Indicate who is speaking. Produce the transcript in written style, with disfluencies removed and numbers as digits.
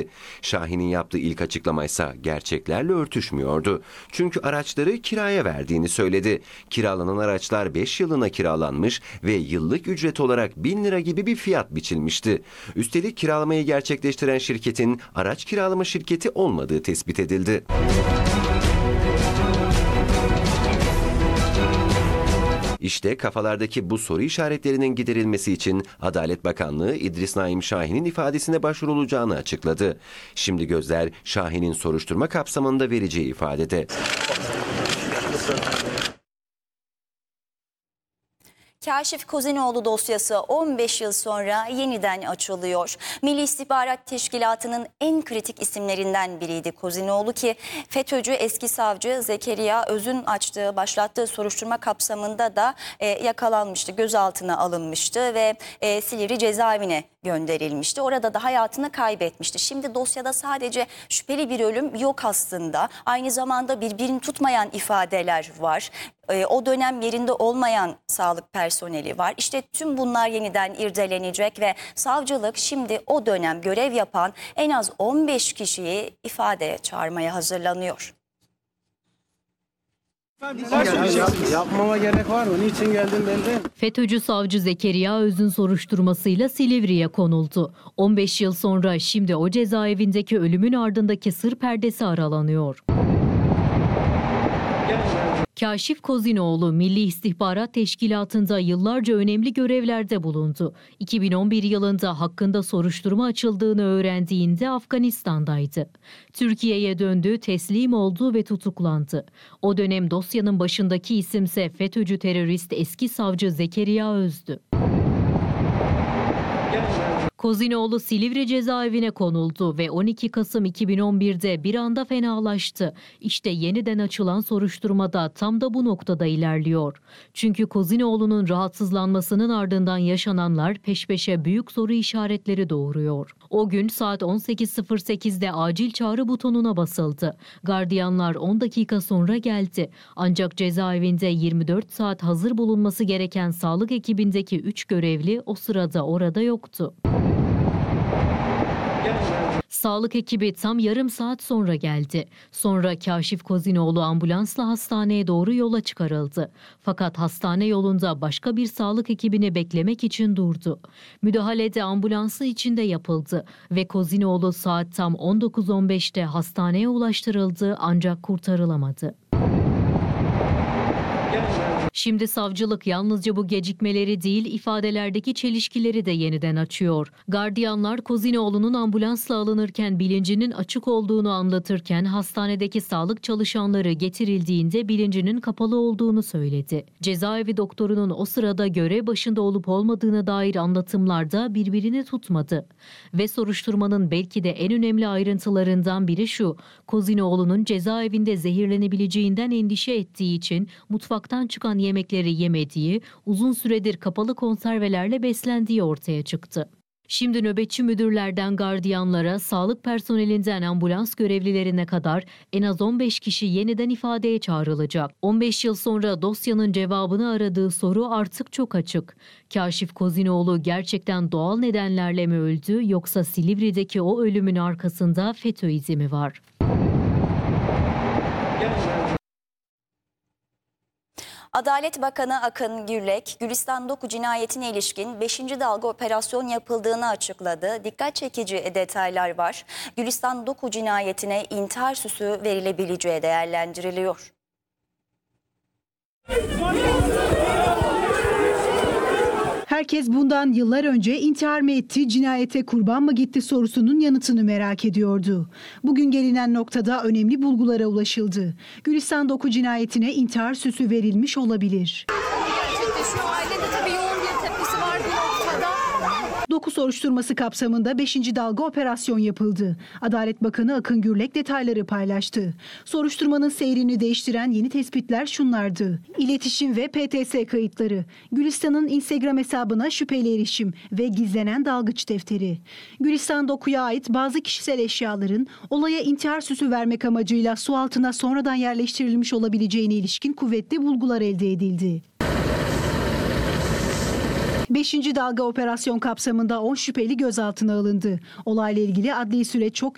Speaker 1: Şahin'in yaptığı ilk açıklamaysa gerçeklerle örtüşmüyordu. Çünkü araçları kiraya verdiğini söyledi. Kiralanan araçlar 5 yılına kiralanmış ve yıllık ücret olarak 1.000 lira gibi bir fiyat biçilmişti. Üstelik kiralamayı gerçekleştiren şirketin araç kiralama şirketi olmadığı tespit edildi. İşte kafalardaki bu soru işaretlerinin giderilmesi için Adalet Bakanlığı İdris Naim Şahin'in ifadesine başvurulacağını açıkladı. Şimdi gözler Şahin'in soruşturma kapsamında vereceği ifadede.
Speaker 2: Kaşif Kozinoğlu dosyası 15 yıl sonra yeniden açılıyor. Milli İstihbarat Teşkilatı'nın en kritik isimlerinden biriydi Kozinoğlu ki FETÖ'cü eski savcı Zekeriya Öz'ün başlattığı soruşturma kapsamında da yakalanmıştı, gözaltına alınmıştı ve Silivri cezaevine gönderilmişti. Orada da hayatını kaybetmişti. Şimdi dosyada sadece şüpheli bir ölüm yok aslında. Aynı zamanda birbirini tutmayan ifadeler var. O dönem yerinde olmayan sağlık personeli var. İşte tüm bunlar yeniden irdelenecek ve savcılık şimdi o dönem görev yapan en az 15 kişiyi ifadeye çağırmaya hazırlanıyor.
Speaker 3: Yapmama gerek var mı? Niçin geldin bende?
Speaker 4: FETÖ'cü savcı Zekeriya Öz'ün soruşturmasıyla Silivri'ye konuldu. 15 yıl sonra şimdi o cezaevindeki ölümün ardındaki sır perdesi aralanıyor. Kaşif Kozinoğlu Milli İstihbarat Teşkilatı'nda yıllarca önemli görevlerde bulundu. 2011 yılında hakkında soruşturma açıldığını öğrendiğinde Afganistan'daydı. Türkiye'ye döndü, teslim oldu ve tutuklandı. O dönem dosyanın başındaki isimse FETÖ'cü terörist eski savcı Zekeriya Öz'dü. Kozinoğlu Silivri cezaevine konuldu ve 12 Kasım 2011'de bir anda fenalaştı. İşte yeniden açılan soruşturmada tam da bu noktada ilerliyor. Çünkü Kozinoğlu'nun rahatsızlanmasının ardından yaşananlar peş peşe büyük soru işaretleri doğuruyor. O gün saat 18.08'de acil çağrı butonuna basıldı. Gardiyanlar 10 dakika sonra geldi. Ancak cezaevinde 24 saat hazır bulunması gereken sağlık ekibindeki 3 görevli o sırada orada yoktu. Sağlık ekibi tam yarım saat sonra geldi. Sonra Kaşif Kozinoğlu ambulansla hastaneye doğru yola çıkarıldı. Fakat hastane yolunda başka bir sağlık ekibini beklemek için durdu. Müdahale de ambulansı içinde yapıldı ve Kozinoğlu saat tam 19.15'te hastaneye ulaştırıldı ancak kurtarılamadı. Şimdi savcılık yalnızca bu gecikmeleri değil, ifadelerdeki çelişkileri de yeniden açıyor. Gardiyanlar Kozinoğlu'nun ambulansla alınırken bilincinin açık olduğunu anlatırken hastanedeki sağlık çalışanları getirildiğinde bilincinin kapalı olduğunu söyledi. Cezaevi doktorunun o sırada görev başında olup olmadığına dair anlatımlarda birbirini tutmadı. Ve soruşturmanın belki de en önemli ayrıntılarından biri şu: Kozinoğlu'nun cezaevinde zehirlenebileceğinden endişe ettiği için mutfaktan çıkan yemekleri yemediği, uzun süredir kapalı konservelerle beslendiği ortaya çıktı. Şimdi nöbetçi müdürlerden gardiyanlara, sağlık personelinden ambulans görevlilerine kadar en az 15 kişi yeniden ifadeye çağrılacak. 15 yıl sonra dosyanın cevabını aradığı soru artık çok açık. Kaşif Kozinoğlu gerçekten doğal nedenlerle mi öldü, yoksa Silivri'deki o ölümün arkasında FETÖ izi mi var?
Speaker 2: Adalet Bakanı Akın Gürlek, Gülistan Doku cinayetine ilişkin 5. dalga operasyon yapıldığını açıkladı. Dikkat çekici detaylar var. Gülistan Doku cinayetine intihar süsü verilebileceği değerlendiriliyor.
Speaker 5: Herkes bundan yıllar önce intihar mı etti, cinayete kurban mı gitti sorusunun yanıtını merak ediyordu. Bugün gelinen noktada önemli bulgulara ulaşıldı. Gülistan Doku cinayetine intihar süsü verilmiş olabilir.
Speaker 6: Şu ailede tabii yoğun bir tepkisi var bu noktada.
Speaker 5: Doku soruşturması kapsamında 5. dalga operasyon yapıldı. Adalet Bakanı Akın Gürlek detayları paylaştı. Soruşturmanın seyrini değiştiren yeni tespitler şunlardı: İletişim ve PTS kayıtları, Gülistan'ın Instagram hesabına şüpheli erişim ve gizlenen dalgıç defteri. Gülistan Doku'ya ait bazı kişisel eşyaların olaya intihar süsü vermek amacıyla su altına sonradan yerleştirilmiş olabileceğine ilişkin kuvvetli bulgular elde edildi. 5. dalga operasyon kapsamında 10 şüpheli gözaltına alındı. Olayla ilgili adli süreç çok